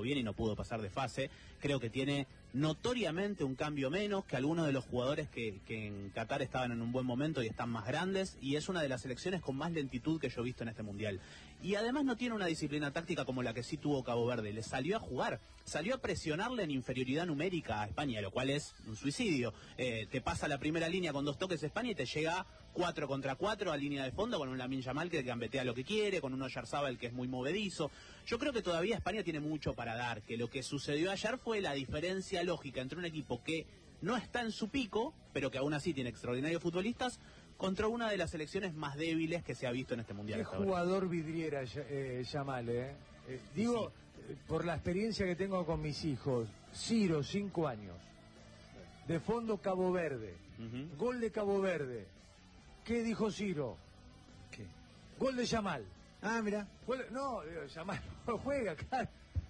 bien y no pudo pasar de fase. Creo que tiene notoriamente un cambio menos que algunos de los jugadores que en Qatar estaban en un buen momento y están más grandes, y es una de las selecciones con más lentitud que yo he visto en este Mundial. Y además no tiene una disciplina táctica como la que sí tuvo Cabo Verde. Le salió a jugar, salió a presionarle en inferioridad numérica a España, lo cual es un suicidio. Te pasa la primera línea con 2 toques España y te llega 4 contra 4 a línea de fondo con un Lamine Yamal que gambetea lo que quiere, con un Oyarzabal que es muy movedizo. Yo creo que todavía España tiene mucho para dar, que lo que sucedió ayer fue la diferencia lógica entre un equipo que no está en su pico, pero que aún así tiene extraordinarios futbolistas, contra una de las selecciones más débiles que se ha visto en este Mundial. Qué jugador vidriera Yamal, digo, sí. Por la experiencia que tengo con mis hijos. Ciro, 5 años. De fondo Cabo Verde. Gol de Cabo Verde. ¿Qué dijo Ciro? ¿Qué? Gol de Yamal. Ah, mira. No, Yamal no juega, claro.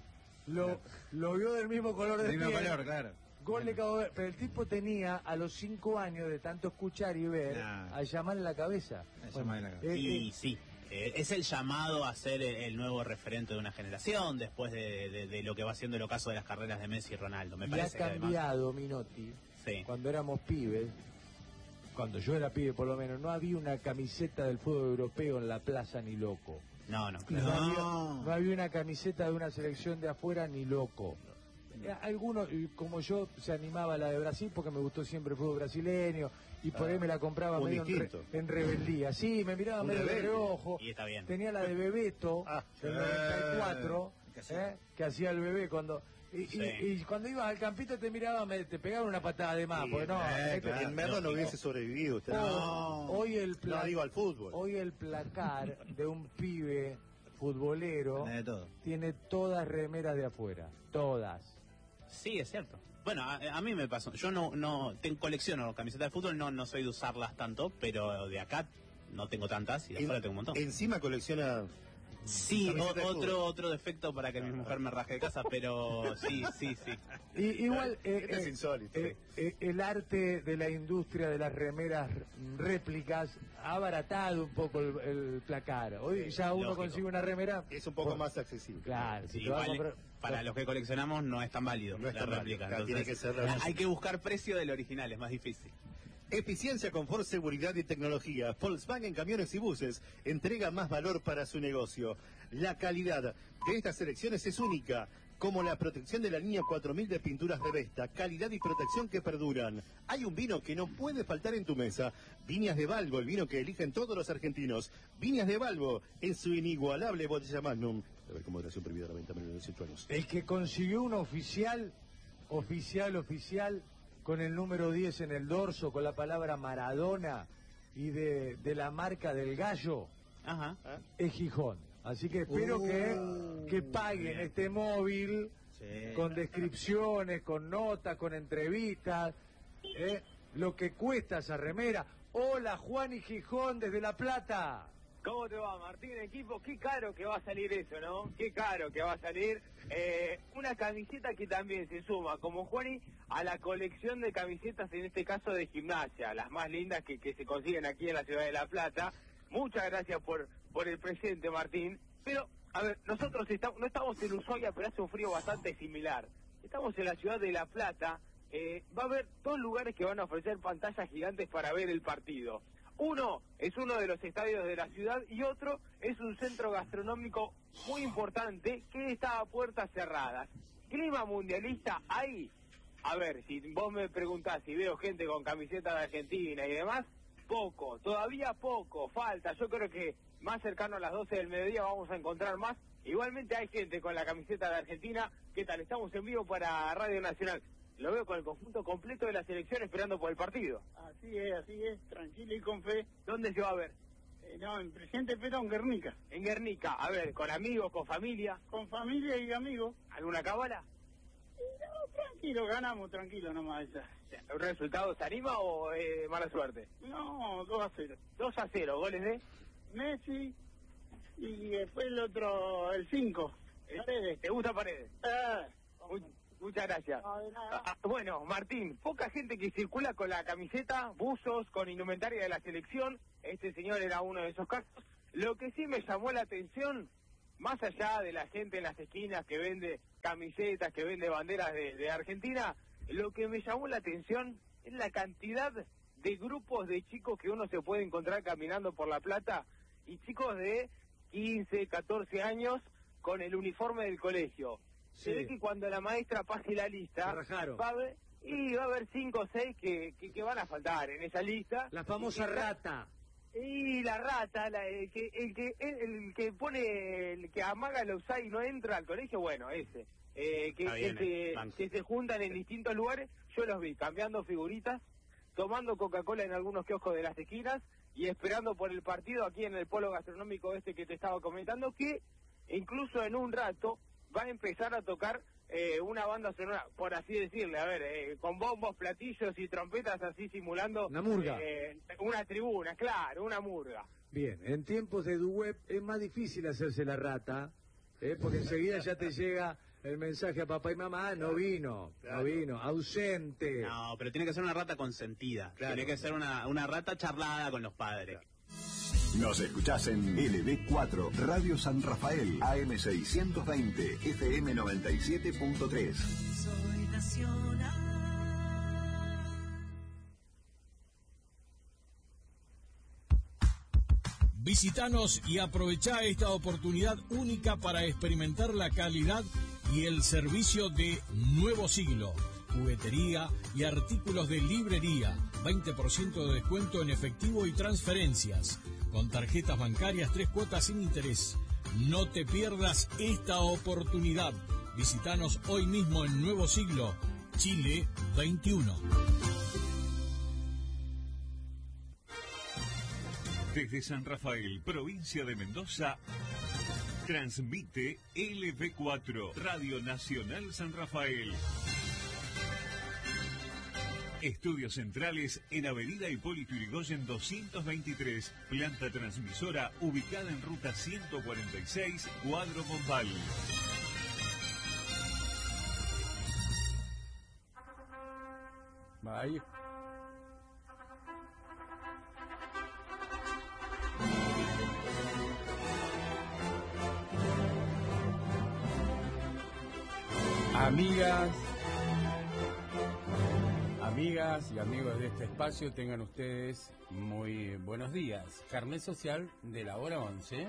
Lo vio del mismo color de piel. Del mismo color, claro. Gol de Cabo Verde. Pero el tipo tenía a los 5 años de tanto escuchar y ver a Yamal en la cabeza. Y sí, es el llamado a ser el nuevo referente de una generación después de lo que va siendo el ocaso de las carreras de Messi y Ronaldo. Me parece ha cambiado, Minotti. Sí. Cuando éramos pibes, cuando yo era pibe por lo menos, no había una camiseta del fútbol europeo en la plaza ni loco. No. No había una camiseta de una selección de afuera ni loco. Algunos, como yo, se animaba a la de Brasil porque me gustó siempre el fútbol brasileño y por ahí me la compraba medio en rebeldía. Sí, me miraba medio de reojo. Y está bien. Tenía la de Bebeto del 94, que hacía el bebé cuando... Y cuando ibas al campito te miraban, te pegaban una patada de más, porque en verdad no hubiese sobrevivido usted. Hoy digo al fútbol. Hoy el placar de un pibe futbolero tiene todas remeras de afuera, todas. Sí, es cierto. Bueno, a mí me pasó. Yo no colecciono camisetas de fútbol, no soy de usarlas tanto, pero de acá no tengo tantas y de afuera tengo un montón. Encima colecciona. Sí, otro defecto para que mi mujer me raje de casa, pero sí. Igual es insólito. El arte de la industria de las remeras réplicas ha abaratado un poco el placar. Hoy ya uno consigue una remera. Es un poco más accesible. Claro, sí, para los que coleccionamos no es tan válido la réplica. Claro, tiene que ser hay que buscar precio del original, es más difícil. Eficiencia, confort, seguridad y tecnología. Volkswagen Camiones y Buses entrega más valor para su negocio. La calidad de estas selecciones es única, como la protección de la línea 4000 de pinturas de Vesta. Calidad y protección que perduran. Hay un vino que no puede faltar en tu mesa. Viñas de Balbo, el vino que eligen todos los argentinos. Viñas de Balbo, en su inigualable botella Magnum. A ver, con moderación prohibida a la venta menor de 18 años. El que consiguió un oficial, con el número 10 en el dorso, con la palabra Maradona y de la marca del gallo, es Gijón. Así que espero que paguen este móvil con descripciones, con notas, con entrevistas, lo que cuesta esa remera. Hola, Juan y Gijón desde La Plata. ¿Cómo te va, Martín? Equipo, qué caro que va a salir eso, ¿no? Qué caro que va a salir. Una camiseta que también se suma, como Juani, a la colección de camisetas, en este caso de gimnasia, las más lindas que se consiguen aquí en la ciudad de La Plata. Muchas gracias por el presente, Martín. Pero, a ver, nosotros no estamos en Ushuaia, pero hace un frío bastante similar. Estamos en la ciudad de La Plata. Va a haber 2 lugares que van a ofrecer pantallas gigantes para ver el partido. Uno es uno de los estadios de la ciudad y otro es un centro gastronómico muy importante que está a puertas cerradas. ¿Clima mundialista hay? A ver, si vos me preguntás si veo gente con camiseta de Argentina y demás, poco, todavía poco, falta. Yo creo que más cercano a las 12 del mediodía vamos a encontrar más. Igualmente hay gente con la camiseta de Argentina. ¿Qué tal? Estamos en vivo para Radio Nacional. Lo veo con el conjunto completo de la selección esperando por el partido. Así es, tranquilo y con fe. ¿Dónde se va a ver? En Presidente Perón, Guernica. En Guernica, a ver, ¿con amigos, con familia? Con familia y amigos. ¿Alguna cábala? No, tranquilo, ganamos, tranquilo nomás. ¿El resultado se anima o mala suerte? No, 2-0. 2-0, goles de Messi y después el otro, el 5. Paredes. ¿Te gusta Paredes? Muchas gracias. No, de nada. Bueno, Martín, poca gente que circula con la camiseta, buzos, con indumentaria de la selección. Este señor era uno de esos casos. Lo que sí me llamó la atención, más allá de la gente en las esquinas que vende camisetas, que vende banderas de Argentina. Lo que me llamó la atención es la cantidad de grupos de chicos que uno se puede encontrar caminando por La Plata, y chicos de 15, 14 años con el uniforme del colegio. Sí. Se ve que cuando la maestra pase la lista, va a haber 5 o 6 que van a faltar en esa lista. La famosa rata. Y la rata, el que pone, el que amaga el offside y no entra al colegio, bueno, ese. Que se juntan en distintos lugares, yo los vi cambiando figuritas, tomando Coca-Cola en algunos kioscos de las esquinas y esperando por el partido aquí en el polo gastronómico este que te estaba comentando, que incluso en un rato va a empezar a tocar una banda sonora, por así decirle, a ver, con bombos, platillos y trompetas, así simulando una murga, una tribuna, claro, una murga. Bien, en tiempos de web es más difícil hacerse la rata, porque enseguida ya te llega el mensaje a papá y mamá: no vino, ausente. No, pero tiene que ser una rata consentida, tiene que ser una rata charlada con los padres. Nos escuchás en LB4, Radio San Rafael, AM 620, FM 97.3. Soy nacional. Visítanos y aprovechá esta oportunidad única para experimentar la calidad y el servicio de Nuevo Siglo. Juguetería y artículos de librería. 20% de descuento en efectivo y transferencias. Con tarjetas bancarias 3 cuotas sin interés. No te pierdas esta oportunidad. Visítanos hoy mismo en Nuevo Siglo, Chile 21. Desde San Rafael, provincia de Mendoza, transmite LB4, Radio Nacional San Rafael. Estudios centrales en Avenida Hipólito Yrigoyen 223, planta transmisora ubicada en ruta 146, Cuadro Bombal. Ahí. Amigas y amigos de este espacio, tengan ustedes muy buenos días. Carnet social de la hora 11.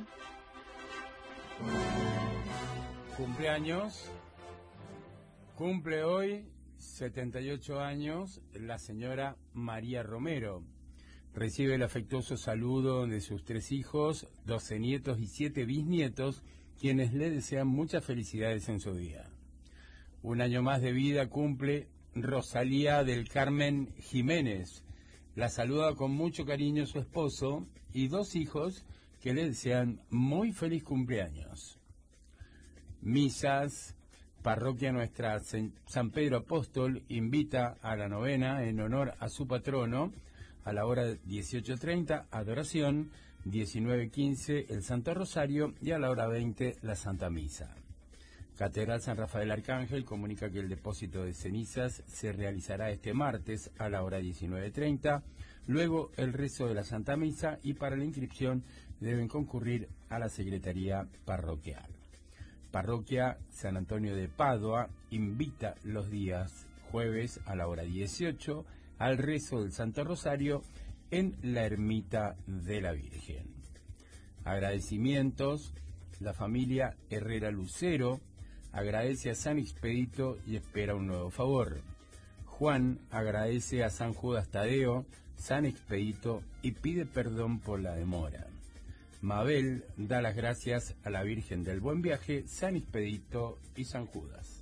Cumpleaños. Cumple hoy 78 años la señora María Romero. Recibe el afectuoso saludo de sus 3 hijos, 12 nietos y 7 bisnietos, quienes le desean muchas felicidades en su día. Un año más de vida cumple Rosalía del Carmen Jiménez. La saluda con mucho cariño su esposo y 2 hijos que le desean muy feliz cumpleaños. Misas. Parroquia Nuestra San Pedro Apóstol invita a la novena en honor a su patrono. A la hora 18:30, adoración. 19:15, el Santo Rosario. Y a la hora 20, la Santa Misa. Catedral San Rafael Arcángel comunica que el depósito de cenizas se realizará este martes a la hora 19:30, luego el rezo de la Santa Misa, y para la inscripción deben concurrir a la Secretaría Parroquial. Parroquia San Antonio de Padua invita los días jueves a la hora 18 al rezo del Santo Rosario en la Ermita de la Virgen. Agradecimientos: la familia Herrera Lucero agradece a San Expedito y espera un nuevo favor. Juan agradece a San Judas Tadeo, San Expedito y pide perdón por la demora. Mabel da las gracias a la Virgen del Buen Viaje, San Expedito y San Judas.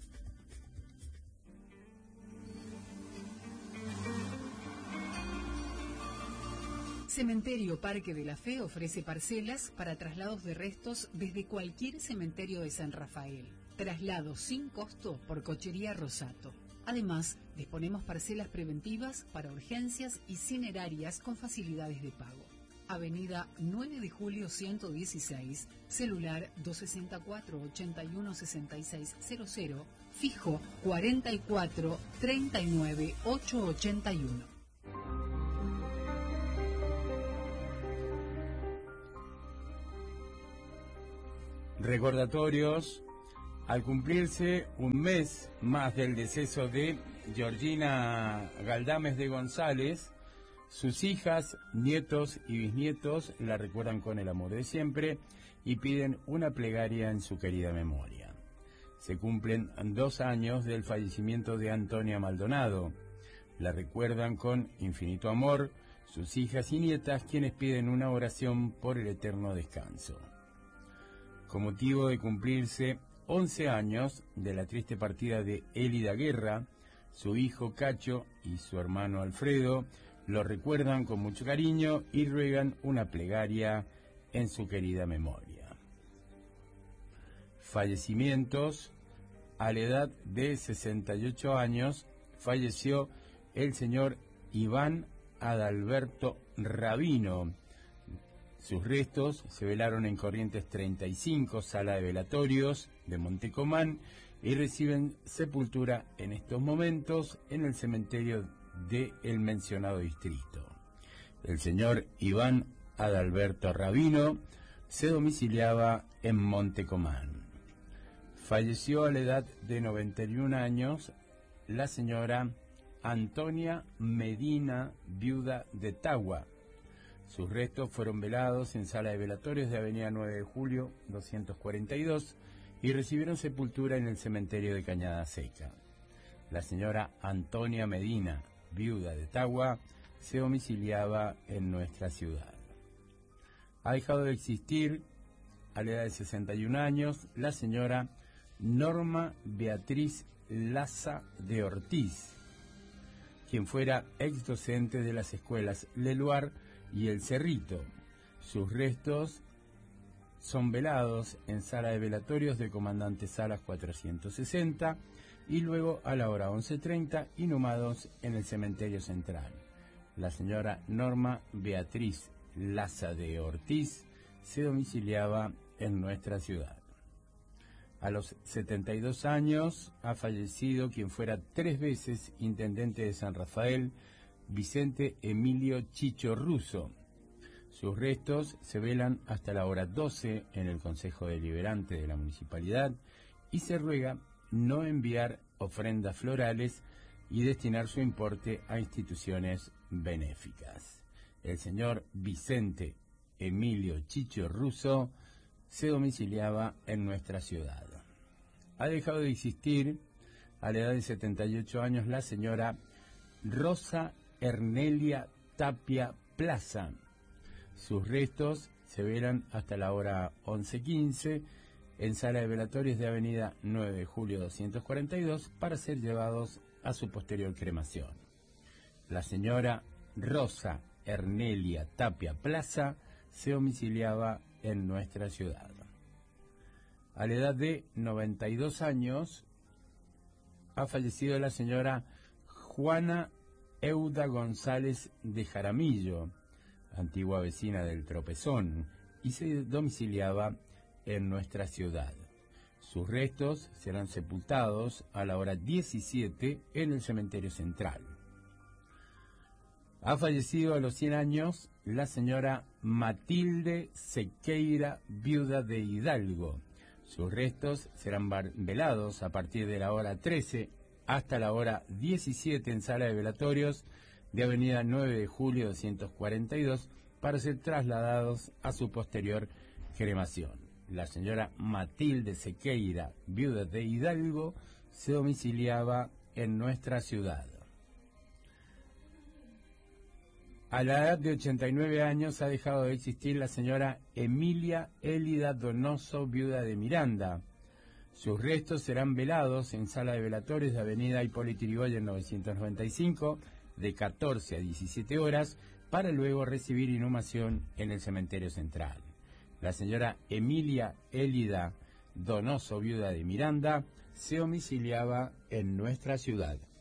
Cementerio Parque de la Fe ofrece parcelas para traslados de restos desde cualquier cementerio de San Rafael. Traslado sin costo por Cochería Rosato. Además, disponemos parcelas preventivas para urgencias y cinerarias con facilidades de pago. Avenida 9 de Julio 116, celular 264-816600, fijo 44-39-881. Recordatorios: Al cumplirse un mes más del deceso de Georgina Galdames de González, sus hijas, nietos y bisnietos la recuerdan con el amor de siempre y piden una plegaria en su querida memoria. Se cumplen 2 años del fallecimiento de Antonia Maldonado. La recuerdan con infinito amor sus hijas y nietas, quienes piden una oración por el eterno descanso. Con motivo de cumplirse 11 años de la triste partida de Elida Guerra, su hijo Cacho y su hermano Alfredo lo recuerdan con mucho cariño y ruegan una plegaria en su querida memoria. Fallecimientos. A la edad de 68 años falleció el señor Iván Adalberto Rabino. Sus restos se velaron en Corrientes 35, sala de velatorios de Montecomán, y reciben sepultura en estos momentos en el cementerio del mencionado distrito. El señor Iván Adalberto Rabino se domiciliaba en Montecomán. Falleció a la edad de 91 años la señora Antonia Medina, viuda de Tagua. Sus restos fueron velados en sala de velatorios de Avenida 9 de Julio 242 y recibieron sepultura en el cementerio de Cañada Seca. La señora Antonia Medina, viuda de Tagua, se domiciliaba en nuestra ciudad. Ha dejado de existir, a la edad de 61 años, la señora Norma Beatriz Laza de Ortiz, quien fuera ex docente de las escuelas Leluar y El Cerrito. Sus restos son velados en sala de velatorios de Comandante Salas 460 y luego a la hora 11:30 inhumados en el cementerio central. La señora Norma Beatriz Laza de Ortiz se domiciliaba en nuestra ciudad. A los 72 años ha fallecido quien fuera 3 veces intendente de San Rafael, Vicente Emilio Chicho Russo. Sus restos se velan hasta la hora 12 en el Consejo Deliberante de la Municipalidad y se ruega no enviar ofrendas florales y destinar su importe a instituciones benéficas. El señor Vicente Emilio Chicho Russo se domiciliaba en nuestra ciudad. Ha dejado de existir, a la edad de 78 años, la señora Rosa Ernelia Tapia Plaza. Sus restos se velan hasta la hora 11:15 en sala de velatorios de Avenida 9 de Julio 242 para ser llevados a su posterior cremación. La señora Rosa Ernelia Tapia Plaza se domiciliaba en nuestra ciudad. A la edad de 92 años ha fallecido la señora Juana Euda González de Jaramillo, antigua vecina del Tropezón, y se domiciliaba en nuestra ciudad. Sus restos serán sepultados a la hora 17 en el cementerio central. Ha fallecido a los 100 años la señora Matilde Sequeira, viuda de Hidalgo. Sus restos serán velados a partir de la hora 13 hasta la hora 17 en sala de velatorios de Avenida 9 de Julio 242 para ser trasladados a su posterior cremación. La señora Matilde Sequeira, viuda de Hidalgo, se domiciliaba en nuestra ciudad. A la edad de 89 años ha dejado de existir la señora Emilia Élida Donoso, viuda de Miranda. Sus restos serán velados en sala de velatorios de Avenida Hipólito Yrigoyen 995 de 14 a 17 horas para luego recibir inhumación en el cementerio central. La señora Emilia Élida Donoso, viuda de Miranda, se domiciliaba en nuestra ciudad.